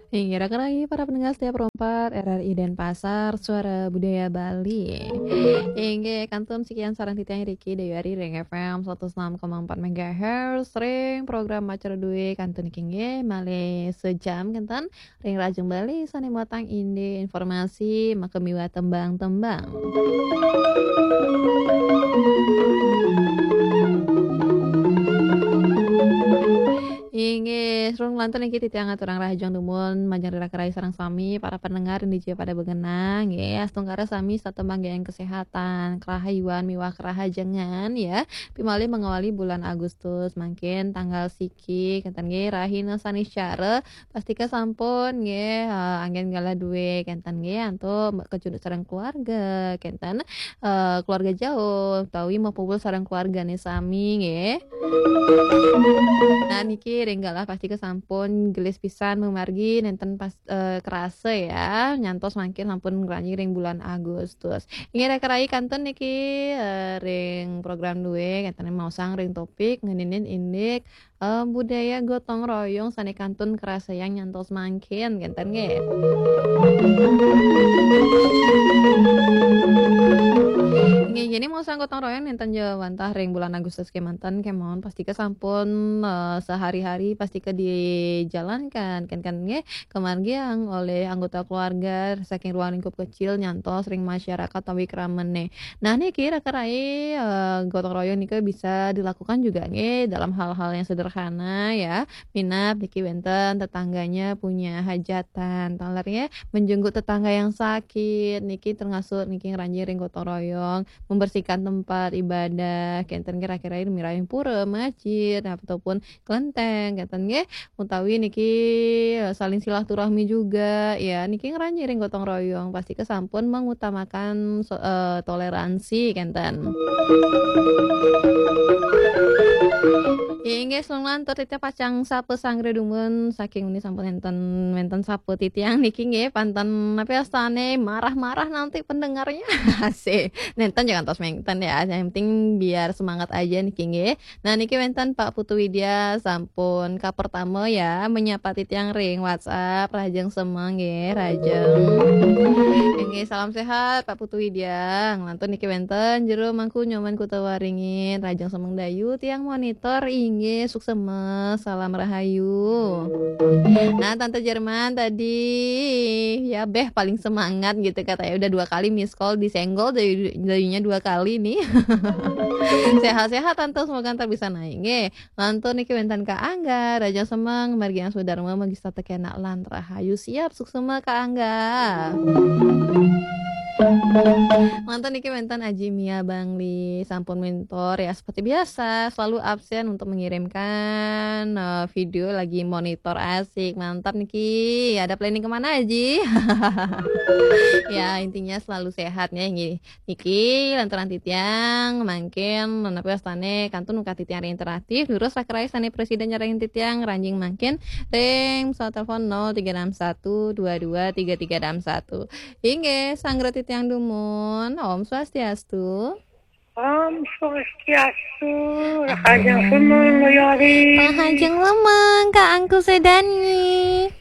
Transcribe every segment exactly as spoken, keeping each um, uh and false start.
Iya, lagi para pendengar setiap rompat R R I Denpasar, Suara Budaya Bali. Inge kantun sekian sarang titiang Riki dari Ring F M seratus enam koma empat MHz, Ring program Macer Due kantun kingge male sejam kentan Ring Rajeng Bali sane matang inde informasi makemiwa tembang-tembang. Inge serung lantan iki titiang aturang rahajang dumun majang rira-kerai sarang sami para pendengar yang dijia pada begenang ya astungkara sami satembang yang kesehatan kerahayuan miwah kerahajangan ya pimali mengawali bulan Agustus makin tanggal siki kentan ge rahina saniscara pastika sampun ge uh, anggen gala duwe kentan ge anto kecuduk sareng keluarga kentan uh, keluarga jauh tawi mau pupul sareng keluarga nih sami ge. Nah niki renggalah pasti kesampun gelis pisan memargi nenten pas e, kerase ya nyantos makin sampun ngranyi ring bulan Agustus. Ingin kerai kanten niki e, ring program duwe kanten mau sang ring topik ngeninin indik e, budaya gotong royong sane kantun kerase yang nyantos makin kanten nge. Gini mau sang gotong royong nenten jawantah ring bulan Agustus kemantan kemon pasti ke sampun uh, sehari-hari pasti ke dijalankan kan kan nge kemargiang oleh anggota keluarga saking ruang lingkup kecil nyantos ring masyarakat tawi keramene. Nah nih kira kerai uh, gotong royong nih bisa dilakukan juga nge dalam hal-hal yang sederhana ya minap niki wenten tetangganya punya hajatan talarnya menjenguk tetangga yang sakit niki termasuk niki ngeranji ring gotong royong membersihkan tempat ibadah kenten kira-kira ini mirahin pura masjid ataupun kelenteng kenten ge utawi niki saling silaturahmi juga ya niki ngeranyiring gotong royong pasti kesampun mengutamakan so, uh, toleransi kenten. Inge sungan tete pacang sape sangre dumun saking uni sampun enten menten sape titiang niki nge pantan apa astane marah-marah nanti pendengarnya asik nenten jangan tos menten ya yang penting biar semangat aja niki nge. Nah niki wenten Pak Putu Widya sampun ka pertama ya menyapa titiang ring WhatsApp rajeng semeng nge rajeng. Inge salam sehat Pak Putu Widya ngelantun niki wenten jero mangku nyoman kutawaringin rajeng semeng dayu tiang monitor inge suksema salam rahayu. Nah Tante Jerman tadi ya beh paling semangat gitu katanya udah dua kali miss call disenggol dari dayunya dua kali nih. Sehat-sehat Tante semoga ntar bisa naik nge. Lantun niki wentan ka Angga Raja Semeng margi yang sudarma magista tekena lan rahayu siap suksema ka Angga. Mantan niki mentan Aji Mia Bangli sampun mentor ya seperti biasa selalu absen untuk mengirimkan uh, video lagi monitor asik mantap niki ada planning kemana Aji. Ya intinya selalu sehatnya ini niki lantaran titiang makin menapi astane kantun uka titiang interaktif lurus rakerai sane presiden nyarain titiang ranjing makin ring pesawat telepon nol tiga enam satu dua dua tiga tiga enam satu hingga sanggra yang dumun, Om Swastiastu. Om Swastiastu, rahajeng semeng yari. Rahajeng lemeng, Kak Angku Sedani.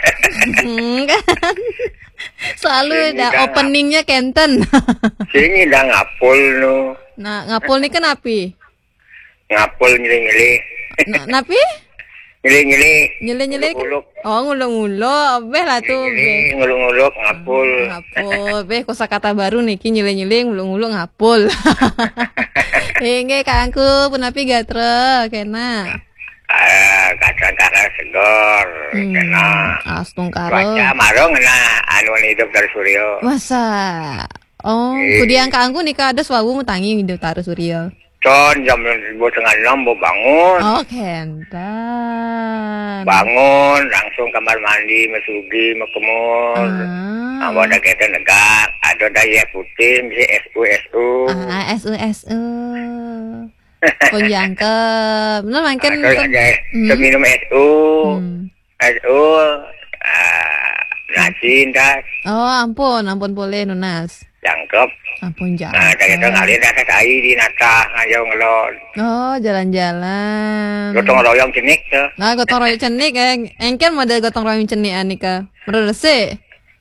Selalu ada openingnya kenten. Sini dah ngapul no. Nah, ngapul nih kenapi? Ngapul nyili-nyili. Nah, napi? Nyili-nyili. Nyili-nyili. Oh, ngulung-ngulung. Beh lah tuh, beh. Ngulung-ngulung ngapul. Ngapul. Beh, kosakata baru nih, nyili-nyili ngulung-ngulung ngapul. Hingga Kak Angku punapi gatra kena. Ah, kata-kata segor Hmm, kena. astung karo. Baca marong na anu hidup dari Suryo. Masa? Oh, Eh. kudiang Kak Angku nih ada swawu mutangi hidup taruh Suryo. Con jam dua setengah enam mau bangun. Oh, kentan. Bangun langsung kamar mandi mesugi mekemur. Ah. Amo ada kita negak, ada daya putih, misi S U S U. Ah, S U S U. Pun jangkep. Bener makin Terus ada Hmm. seminum S U, Hmm. S U, ah, nasi das, Oh, ampun, ampun boleh nunas. cangkep. Ampun Nah, jangan. dari itu ngalir atas air di nata ngayo ngelon. Oh, jalan-jalan. Gotong royong cenik tuh. Nah, gotong royong cenik eh. Engken model gotong royong cenik anika. Meresik.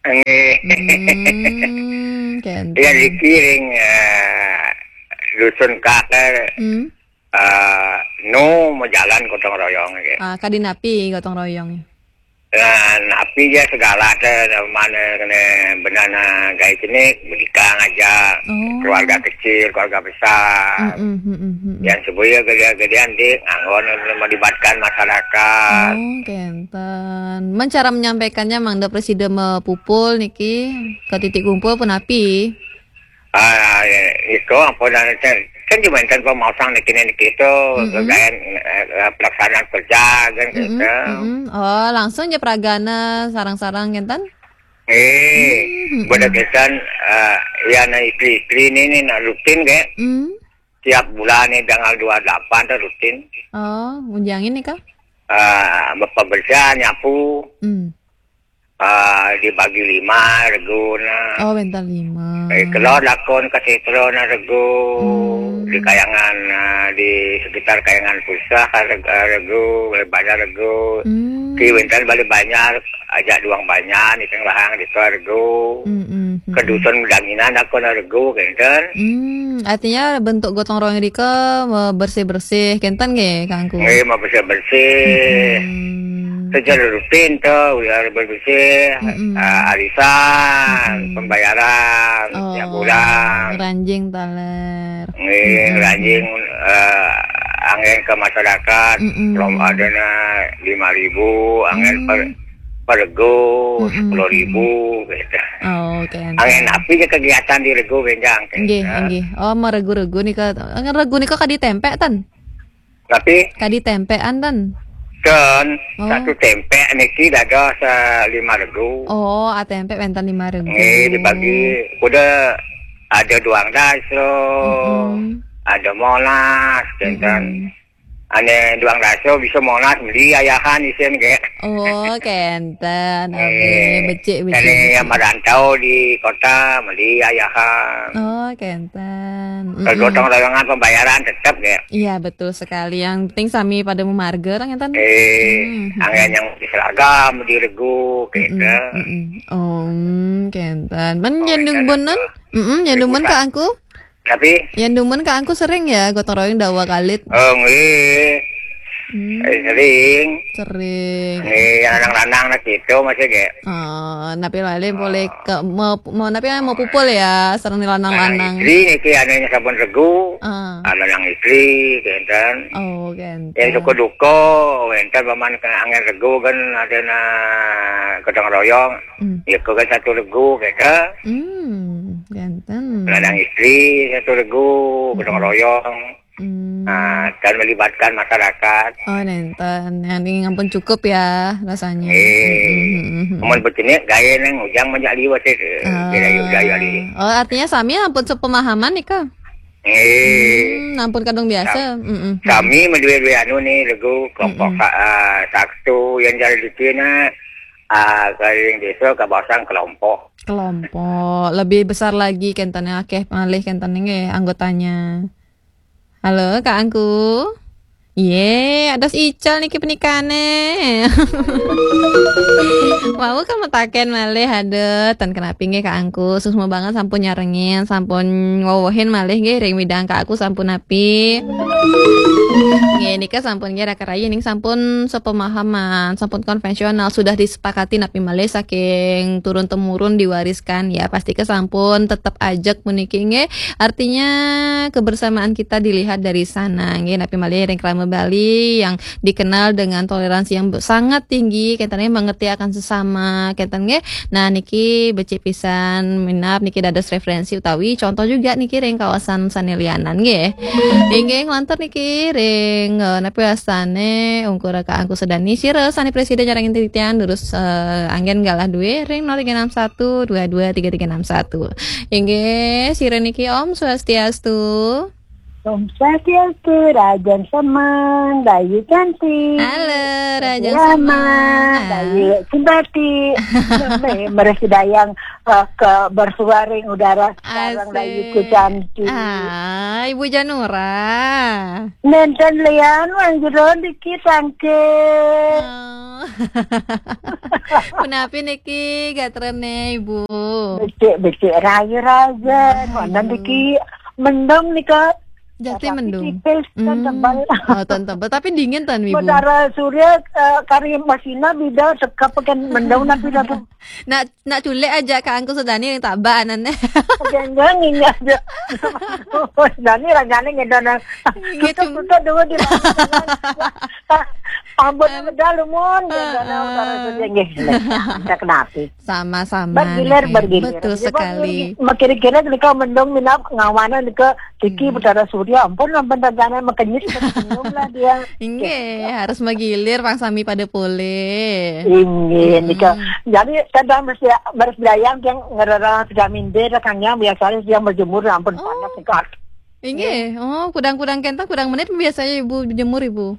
Hmm, Yang kentang. dikiring uh, dusun kakek Hmm. uh, nu mau jalan gotong royong gitu. Ah, kadinapi gotong royong. Dan api ya segala teh mana kena benana gaya cenik menikah aja Oh. keluarga kecil keluarga besar Mm, mm, mm, mm. yang sebuah gede-gedean di nganggon melibatkan masyarakat. Oh, kenten. Men cara menyampaikannya mangda presiden mepupul niki ke titik kumpul penapi. Ah, itu apa dan kan cuma kan pemasang nikini niki itu Mm-mm. kegiatan eh, pelaksanaan kerja kan Mm-mm, gitu. mm-mm. Oh, langsung aja peragana sarang-sarang kenten. Eh, Mm-mm. berdeketan eh ya na istri-istri ini nih na rutin kayak Hmm. tiap bulan nih tanggal dua puluh delapan tuh rutin. Oh, unjangin nih kak. Eh, bapak bersih nyapu Hmm. eh dibagi lima regu na. Oh, bentar lima. Eh, kalau lakon kasih telur na regu Hmm. di kayangan eh, di sekitar kayangan pusat regu, regu banyak regu. Hmm. Ki bentar balik banyak ajak duang banyak di tengah lahang di regu. Hmm, hmm, hmm. Kedusun danginan aku na regu kenten. Hmm, artinya bentuk gotong royong Rika bersih-bersih kenten nggih kangku. Eh, mau bersih bersih. Hmm. Secara rutin tuh udah bersih, Mm-mm. uh, arisan, Mm-mm. pembayaran Oh, tiap bulan. ranjing taler. Ini ranjing uh, angin ke masyarakat, Mm-mm. belum ada na lima ribu, angin Mm. per per regu Mm-mm. sepuluh ribu, gitu. Oh, oke. Angin api ke kegiatan di regu benjang. Nggih, nggih. Oh, mau regu-regu nih ka. Regu nih ka kadi tempe tan. Tapi Kadi tempean tan. kan Oh. satu tempe niki dadah se lima regu. Oh, a tempe bentan lima regu. Ini dibagi udah ada duang daso, Mm-mm. ada monas, dan Mm-mm. ane duang daso bisa monas beli ayahan isen kayak. Oh, kenten. Oke, Eh, becik becik. Ini yang becik. merantau di kota beli ayahan. Oh, kenten. Mm-mm. Kalau gotong royongan pembayaran tetap kayak. Iya, betul sekali. Yang penting sami pada memarga orang kenten. Eh, Mm-mm. angin yang di seragam di regu kayak. Mm-mm, mm-mm. Oh, mm, kenten. Men Oh, yang kenten. dumbunan? Mm yang dumbunan ke aku? Tapi, Yang dumbunan ke aku sering ya gotong royong dawa kalit. oh nggih, Hmm, eh, sering. sering. Nih yang lanang-lanang nak gitu masih kayak. Oh, napi lale boleh ke mau mau napi mau pupul ya sareng lanang-lanang. Istri nih ki anaknya sabun regu, Ah. ada yang istri, kenten. Oh, kenten. Yang suku duko, kenten paman kena angin regu kan ada na gotong royong. Hmm. Ya kau kan satu regu kata, Hmm, kenten. ada yang istri satu regu gotong royong. Hmm. Nah, dan melibatkan masyarakat. Oh, nenten. Yang ini ampun cukup ya rasanya. Eh, Hmm. kemudian begini gaya neng ujang banyak liwat itu, kira yuk gaya li. Oh, artinya sami ampun sepemahaman nih kak. Eh. Hmm, ampun kadang biasa. Mm-mm. Kami mendua-dua anu nih regu kelompok uh, saktu yang jadi di sini uh, kering desa kawasan kelompok. Kelompok lebih besar lagi kentannya akeh malih kentannya nggih anggotanya. Halo Kak Angku. Ye, ada si Ical niki pernikahannya. Mau kan metaken malih ada tan kenapa nggih Kak Angku. Susmo banget sampun nyarengin, sampun ngowohin malih nggih ring midang Kak aku sampun api. Nggih nika sampun nggih rakaraya ning sampun sepemahaman, sampun konvensional sudah disepakati napi malih saking turun temurun diwariskan ya pasti ke sampun tetap ajak puniki nggih. Artinya kebersamaan kita dilihat dari sana nggih napi malih ring Krama Bali yang dikenal dengan toleransi yang sangat tinggi katanya mengerti akan sesama katanya. Nah niki becik pisan minap niki dados referensi utawi contoh juga niki ring kawasan Sanelianan nggih. Inggih nglantur niki ring uh, napi asane ungkur Kak Angku Sedani sire sani presiden nyarangin titian terus uh, anggen galah duwe ring nol tiga enam satu dua dua tiga tiga enam satu. Inggih sire niki Om Swastiastu. Om Swastiastu, Rajan Semang, Bayu cantik. Halo, Raja Lama, Semang. Bayu simpati. Meresidayang uh, ke bersuaring udara sekarang Bayuku cantik. Ah, Ibu Janura. Nenten lian wang jero dikit sangke. Oh. Kenapa Niki gak terene Ibu? Becek-becek raya-raya. Mana dikit mendung nih kak. Jati mendung. Tipis kan tebal. Oh, tan tebal tapi dingin tan Ibu. Udara surya uh, kari masina bida sekap kan mendung na bida tu. Nak nak culik aja Kak Angku Sudani yang tabak anane. Jangan ini aja. Sudani rajane ngedana. Kita kita dua di Ambon medal umum ngedana udara surya ngedana. Tak kenapa. Sama-sama. Bergilir bergilir. Betul sekali. Kira-kira ketika mendung minap ngawana nika tiki udara surya ampun ampun rajane makanyit minum lah dia. Inge harus magilir Pak Sami pada pole. Ini nika. Jadi kadang mesti bersedayang yang ngerara vitamin D rekangnya biasanya yang berjemur ampun Oh. panas sekali. Inge, oh kudang-kudang kentang kudang menit biasanya Ibu jemur Ibu.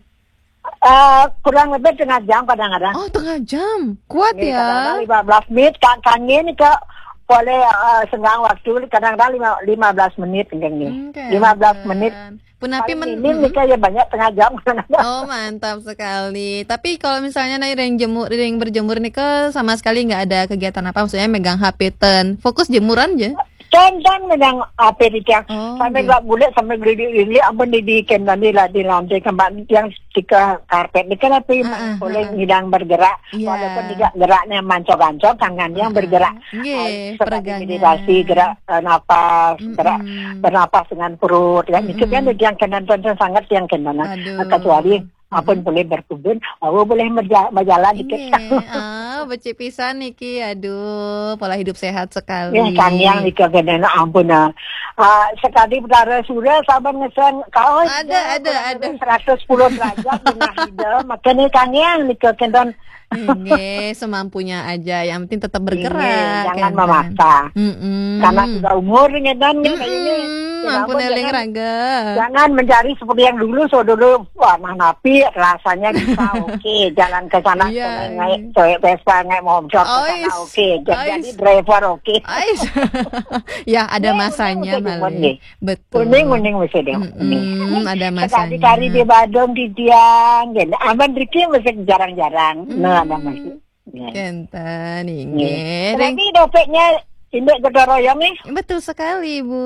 Eh kurang lebih setengah jam kadang-kadang. Oh tengah jam, kuat Ini ya. kadang-kadang lima belas menit kan kangen nika boleh uh, senggang waktu kadang-kadang lima- lima belas menit Hmm, ini. lima belas menit. Punapi men Paling minim nika ya banyak setengah jam kadang-kadang. Oh mantap sekali. Tapi kalau misalnya nih yang jemur, yang berjemur nih ke sama sekali nggak ada kegiatan apa, maksudnya megang H P ten, fokus jemuran aja. Kan-kan memang apa di tiang Oh, sampai gitu. nggak boleh sampai geli-geli ampun di di kendali lah di lantai kembali yang tiga karpet ini kan tapi Ah, ah, boleh ah. ngidang bergerak Iya. walaupun tidak geraknya mancok-mancok tangannya yang bergerak. Nggih, Ah, seperti peregangan. meditasi gerak eh, napas gerak Mm-mm. bernapas dengan perut kan itu kan Mm-mm. yang kenan sangat yang kenan Aduh. kecuali ampun boleh berkebun aku boleh berja- berjalan dikit. Inge, ah, becik pisan niki, aduh, pola hidup sehat sekali. Ya, kan yang di kegedean ampun ah. Ah, sekali udara surya sabar ngesen kau Ada, ada, ada. seratus sepuluh derajat dengan hidup makanya kan yang di kegedean Inge, semampunya aja, yang penting tetap bergerak. jangan kan? memaksa Mm-mm. karena sudah umur ngedan ya kayak ini. Mm-mm, Ya, ampun ampun, eling jangan- raga. Jangan mencari seperti yang dulu, so dulu warna napi rasanya bisa oke, jalan ke sana Iya, ke- iya. naik naik Vespa naik motor ke Ais, sana oke, jadi ais. jadi driver oke. Ais. Ya, ada Kuning, masanya kuning, Mali. kuning. Betul. Kuning kuning mesti deh. Mm-mm, ada masanya. Sekali-kali di Badung di Tiang, jadi aman Riki mesti jarang-jarang. Nah, ada masih. Ya. Kenten, Ya. Inge. Ring- Tapi dompetnya ini gotong royong nih. Betul sekali, Bu.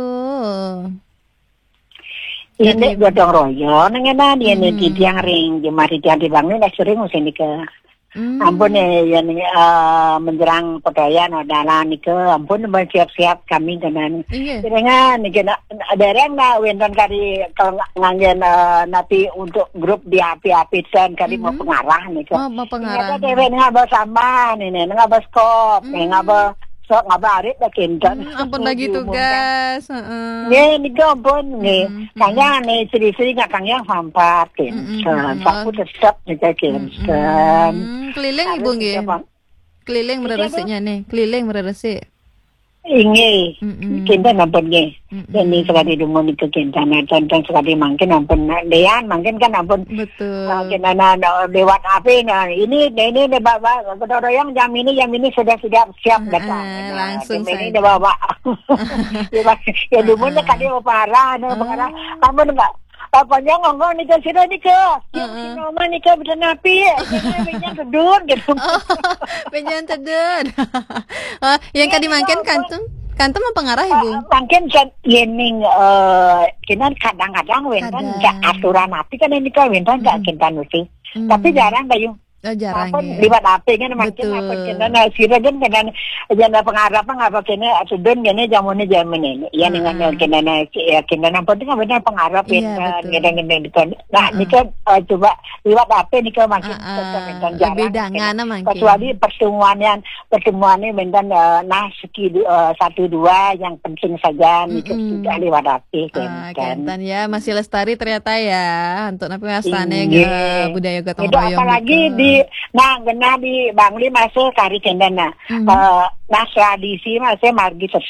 Ini Jadi- gotong royong, nengenan dia nih Hmm. di Tiang ring, di mari Tiang di bangun, sering mesti nih ke. Hmm. Ampun ya, yang uh, menjerang pedayan adalah nih ke, ampun bersiap-siap kami dengan Iya. dengan nih kena dereng na wendan kari kalau ngangen uh, nanti untuk grup di api-api dan kari mau Mhm. pengarah nih ke. Oh, mau pengarah. Ternyata dewe ngaba sama nih nih ngaba skop, nih Hmm. ngaba sok ngaba arit dah kinten. Hmm, ampun lagi tugas. Heeh. Nih nih ke ampun nih, Mhm. kanya nih seri-seri nggak kanya hampat kinten, Mhm. sapu tetap nih ke kinten. Hmm, keliling Ibu nggih. Harus Keliling mereresnya nih, keliling mereresik. Inge, Mm-mm. kinten ampun nggih. Mm-mm. Ini sekali dulu ni ke kinten, dan dan sekali mungkin ampun dean, mungkin kan ampun. Betul. Mungkin na lewat api nah ini ini ini bawa gotong royong jam ini jam ini sudah siap siap Ah, datang. langsung Jam ini saja. dia bawa. Ya dulu ni kali parah, no parah. Ampun enggak. Pokoknya ngomong ni ke sini ni ke. Yang nama ni ke betul napi. Yang kedua gitu. Oh, penjualan tedun. Oh, yang kadi mangken kantung, kantung mau pengarah Ibu. Mungkin kan yening eh kena kadang-kadang wentan Kadang. enggak aturan api kan ini kan wentan enggak kita mesti. Hmm. Tapi jarang kayu. Oh, jarang Apa ya. libat api kan makin Betul. apa kena na sira kan kena jana pengarap ngapa kena atudun kena jamune jamun ini. Ya dengan Ah. kena na ya kena na penting benar pengarap Iya, kan betul. kena kena kan. Nah, Ah, ni kan eh, coba libat api ni kan makin Ah, ah. kan Lebih jarang. dangan kena. mungkin. Kecuali pertemuan yang pertemuan ini bentan uh, nah seki uh, satu dua yang penting saja ni kan Mm-mm. tidak libat api Ah, kan. Kenten ya, masih lestari ternyata ya. Untuk napi astane Iya. ke budaya gotong Itu royong. apalagi gitu. di nah kena di Bangli masih kari kendana. Mhm. Eh, nah tradisi masih margi tetap.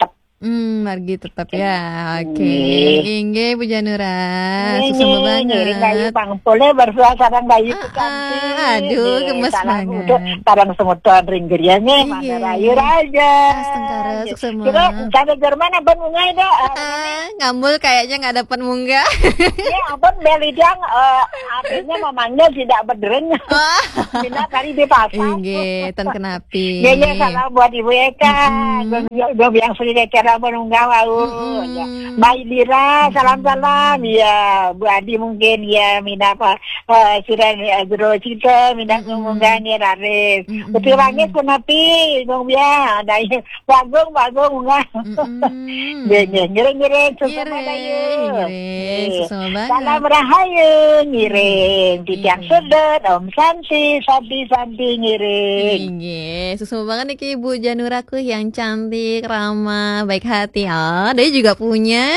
Hmm, margi tetap ya. Oke. Nggih. Inggih Bu Janura, Nggih, susah nggih, ngiring kayu banget. pangpole bersua sarang kayu Ah, cantik. ah, aduh, Nggih, gemes sarang banget. udah sarang semutan ringgirnya mana Iya. rayu raja. Astengkara, sukses Kira mah. cara Jerman apa mungai dah? Ah, ngambul kayaknya nggak dapat munggah. Ya ampun belidang eh, artinya memanggil tidak berdering. Wah. Bila kali di pasar. Inggih, tan kenapi. Ya ya salam buat Ibu Eka. Gue bilang sering cara menunggah mau. Ya. Mm-mm. Baik Dira, salam-salam. Ya, Bu Adi mungkin ya mina apa eh sudah jero cinta mina ngomongkan ya Raris. Mm-mm. Betul langit kenapi ngomong ya. Ada bagung bagung enggak. Mm-mm. Ya ya ngiring-ngiring sesama Ngiring, dayu. ngiring, susah banget. Salam rahayu ngiring. Titiang Iya. sudet Om Santi, Santi Santi ngiring. Inggih, susu banget nih Ibu Januraku yang cantik, ramah, baik hati. Oh, dia juga punya.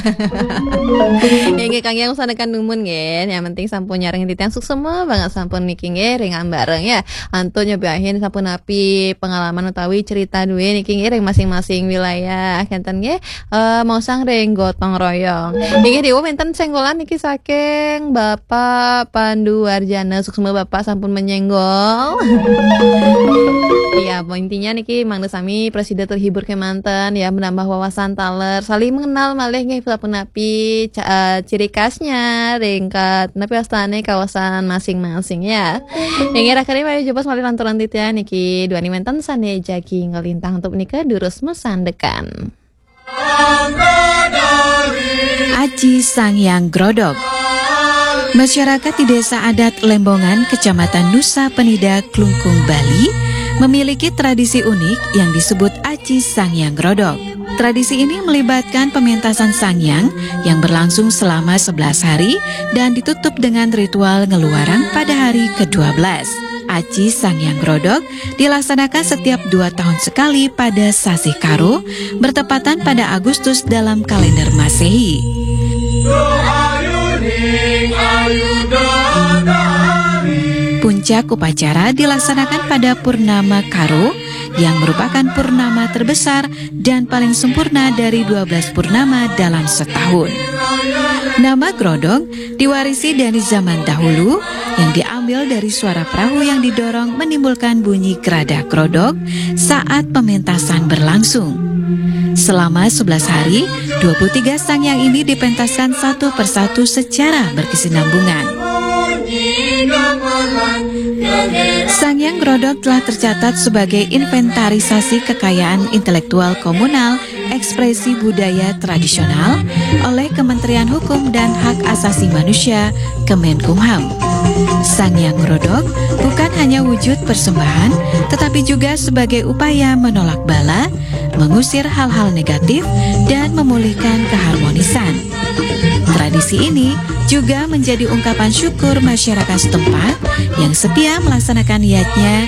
Inggih Kang yang sanekan numun nggih. Yang penting sampun nyaring titiang sukses semua banget sampun niki nggih ringan bareng ya. Antun nyobain sampun api pengalaman utawi cerita duwe niki nggih ring masing-masing wilayah. Kenten nggih eh mau sang ring gotong royong. Inggih diwo menten senggolan niki saking Bapak Pandu Warjana sukses semua Bapak sampun menyenggol. Iya, intinya niki Mang Desami presiden terhibur kemanten ya menambah wawasan taler saling mengenal malih nggih sampun api ca- eh, ciri khasnya ringkat napi astane kawasan masing-masing ya. Inggih rakari mari coba malih lanturan titian niki dua menten sane jagi ngelintang untuk nikah durus mesandekan. Aji Sangyang Grodok. Masyarakat di Desa Adat Lembongan, Kecamatan Nusa Penida, Klungkung, Bali, memiliki tradisi unik yang disebut Aji Sangyang Grodok. Tradisi ini melibatkan pementasan sangyang yang berlangsung selama sebelas hari dan ditutup dengan ritual ngeluarang pada hari kedua belas. Aji Sangyang Grodok dilaksanakan setiap dua tahun sekali pada Sasi Karo, bertepatan pada Agustus dalam kalender Masehi. Puncak upacara dilaksanakan pada Purnama Karo yang merupakan purnama terbesar dan paling sempurna dari dua belas purnama dalam setahun. Nama Grodok diwarisi dari zaman dahulu yang diambil dari suara perahu yang didorong menimbulkan bunyi geradak grodok saat pementasan berlangsung. Selama sebelas hari, dua puluh tiga sangyang ini dipentaskan satu persatu secara berkesinambungan. Sangyang Grodok telah tercatat sebagai inventarisasi kekayaan intelektual komunal ekspresi budaya tradisional oleh Kementerian Hukum dan Hak Asasi Manusia Kemenkumham. Sangyang Grodok bukan hanya wujud persembahan, tetapi juga sebagai upaya menolak bala, mengusir hal-hal negatif, dan memulihkan keharmonisan. Tradisi ini juga menjadi ungkapan syukur masyarakat setempat yang setia melaksanakan niatnya